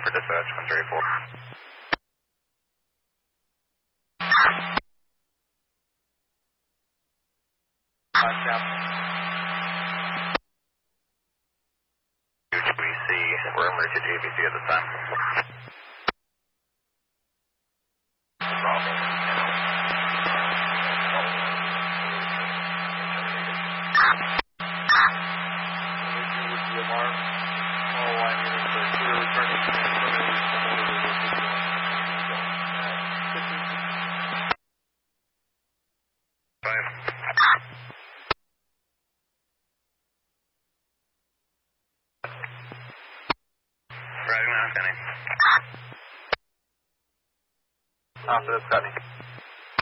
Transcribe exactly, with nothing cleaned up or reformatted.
for dispatch, one three four. Five down. U G B C, we're en route to G B C at this time. Driving now, Kenny. Officer, that's Scotty.